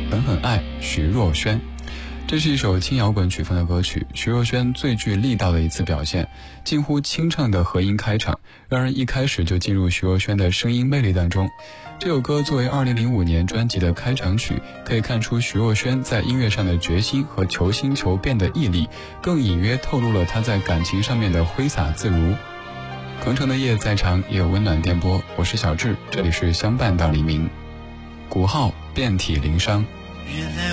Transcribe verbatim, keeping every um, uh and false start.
狠狠爱徐若瑄。这是一首轻摇滚曲风的歌曲，徐若瑄最具力道的一次表现，近乎清唱的和音开场，让人一开始就进入徐若瑄的声音魅力当中。这首歌作为二零零五年专辑的开场曲，可以看出徐若瑄在音乐上的决心和求新求变的毅力，更隐约透露了她在感情上面的挥洒自如。横城的夜再长也有温暖电波，我是小智，这里是相伴到黎明。古号遍体鳞伤。